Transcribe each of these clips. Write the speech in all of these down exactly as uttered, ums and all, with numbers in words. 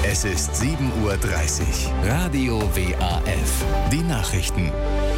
Es ist sieben Uhr dreißig. Radio W A F. Die Nachrichten.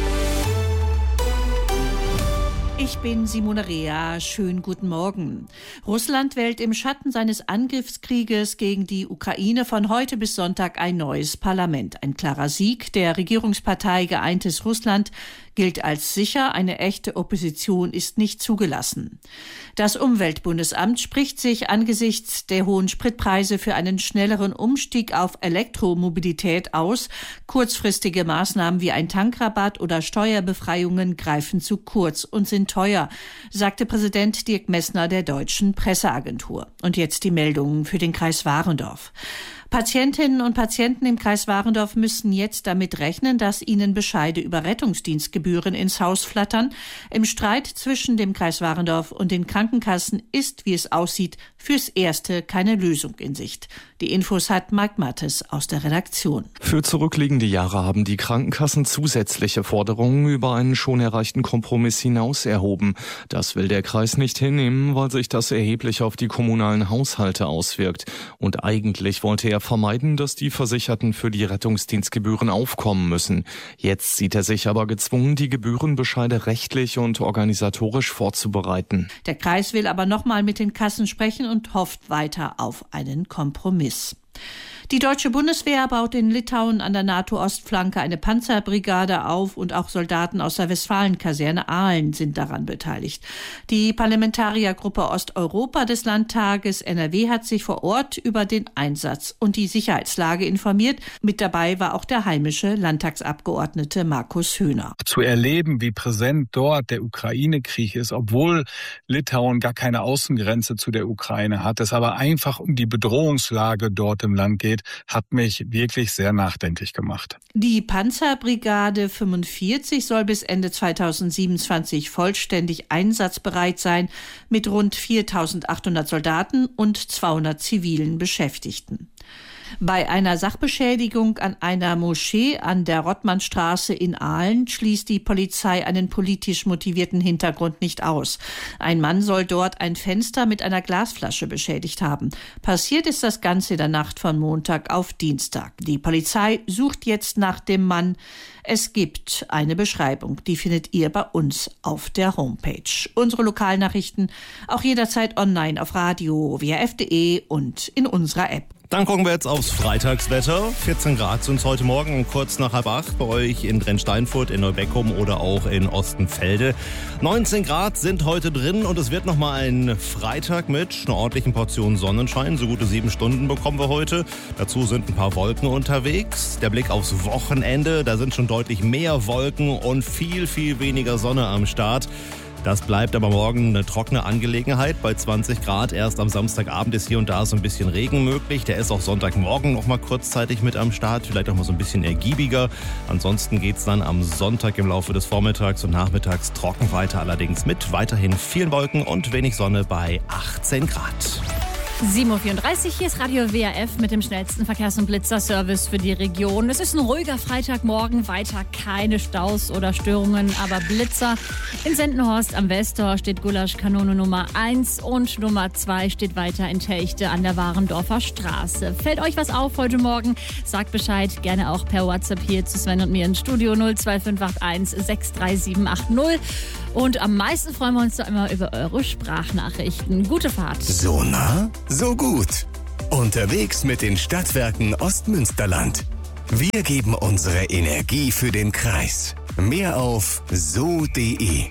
Ich bin Simone Rea. Schönen guten Morgen. Russland wählt im Schatten seines Angriffskrieges gegen die Ukraine von heute bis Sonntag ein neues Parlament. Ein klarer Sieg der Regierungspartei Geeintes Russland gilt als sicher. Eine echte Opposition ist nicht zugelassen. Das Umweltbundesamt spricht sich angesichts der hohen Spritpreise für einen schnelleren Umstieg auf Elektromobilität aus. Kurzfristige Maßnahmen wie ein Tankrabatt oder Steuerbefreiungen greifen zu kurz und sind teuer, sagte Präsident Dirk Messner der Deutschen Presseagentur. Und jetzt die Meldungen für den Kreis Warendorf. Patientinnen und Patienten im Kreis Warendorf müssen jetzt damit rechnen, dass ihnen Bescheide über Rettungsdienstgebühren ins Haus flattern. Im Streit zwischen dem Kreis Warendorf und den Krankenkassen ist, wie es aussieht, fürs Erste keine Lösung in Sicht. Die Infos hat Mike Mattes aus der Redaktion. Für zurückliegende Jahre haben die Krankenkassen zusätzliche Forderungen über einen schon erreichten Kompromiss hinaus erhoben. Das will der Kreis nicht hinnehmen, weil sich das erheblich auf die kommunalen Haushalte auswirkt. Und eigentlich wollte er vermeiden, dass die Versicherten für die Rettungsdienstgebühren aufkommen müssen. Jetzt sieht er sich aber gezwungen, die Gebührenbescheide rechtlich und organisatorisch vorzubereiten. Der Kreis will aber nochmal mit den Kassen sprechen und hofft weiter auf einen Kompromiss. Die deutsche Bundeswehr baut in Litauen an der NATO-Ostflanke eine Panzerbrigade auf und auch Soldaten aus der Westfalenkaserne Ahlen sind daran beteiligt. Die Parlamentariergruppe Osteuropa des Landtages N R W hat sich vor Ort über den Einsatz und die Sicherheitslage informiert. Mit dabei war auch der heimische Landtagsabgeordnete Markus Höhner. Zu erleben, wie präsent dort der Ukraine-Krieg ist, obwohl Litauen gar keine Außengrenze zu der Ukraine hat, es aber einfach um die Bedrohungslage dort im Land geht, hat mich wirklich sehr nachdenklich gemacht. Die Panzerbrigade fünfundvierzig soll bis Ende zweitausendsiebenundzwanzig vollständig einsatzbereit sein mit rund viertausendachthundert Soldaten und zweihundert zivilen Beschäftigten. Bei einer Sachbeschädigung an einer Moschee an der Rottmannstraße in Ahlen schließt die Polizei einen politisch motivierten Hintergrund nicht aus. Ein Mann soll dort ein Fenster mit einer Glasflasche beschädigt haben. Passiert ist das Ganze in der Nacht von Montag auf Dienstag. Die Polizei sucht jetzt nach dem Mann. Es gibt eine Beschreibung, die findet ihr bei uns auf der Homepage. Unsere Lokalnachrichten auch jederzeit online auf radio w a f punkt d e und in unserer App. Dann gucken wir jetzt aufs Freitagswetter. vierzehn Grad sind es heute Morgen um kurz nach halb acht bei euch in Drensteinfurt, in Neubeckum oder auch in Ostenfelde. neunzehn Grad sind heute drin und es wird nochmal ein Freitag mit einer ordentlichen Portion Sonnenschein. So gute sieben Stunden bekommen wir heute. Dazu sind ein paar Wolken unterwegs. Der Blick aufs Wochenende, da sind schon deutlich mehr Wolken und viel, viel weniger Sonne am Start. Das bleibt aber morgen eine trockene Angelegenheit bei zwanzig Grad. Erst am Samstagabend ist hier und da so ein bisschen Regen möglich. Der ist auch Sonntagmorgen noch mal kurzzeitig mit am Start, vielleicht auch mal so ein bisschen ergiebiger. Ansonsten geht's dann am Sonntag im Laufe des Vormittags und Nachmittags trocken weiter, allerdings mit weiterhin vielen Wolken und wenig Sonne bei achtzehn Grad. sieben Uhr vierunddreißig, hier ist Radio W A F mit dem schnellsten Verkehrs- und Blitzerservice für die Region. Es ist ein ruhiger Freitagmorgen, weiter keine Staus oder Störungen, aber Blitzer. In Sendenhorst am Westor steht Gulaschkanone Nummer eins und Nummer zwei steht weiter in Telchte an der Warendorfer Straße. Fällt euch was auf heute Morgen? Sagt Bescheid, gerne auch per WhatsApp hier zu Sven und mir ins Studio null zwei fünf acht eins sechs drei sieben acht null. Und am meisten freuen wir uns da immer über eure Sprachnachrichten. Gute Fahrt. So nah, so gut. Unterwegs mit den Stadtwerken Ostmünsterland. Wir geben unsere Energie für den Kreis. Mehr auf so punkt d e.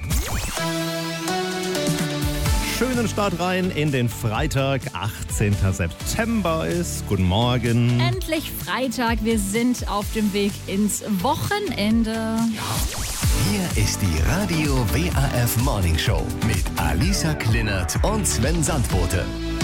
Schönen Start rein in den Freitag, achtzehnten September ist. Guten Morgen. Endlich Freitag, wir sind auf dem Weg ins Wochenende. Hier ist die Radio W A F Morning Show mit Alisa Klinert und Sven Sandbote.